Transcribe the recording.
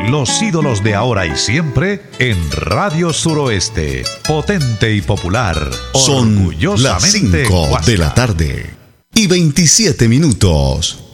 Los ídolos de ahora y siempre en Radio Suroeste. Potente y popular. Son las 5 de la tarde y 27 minutos.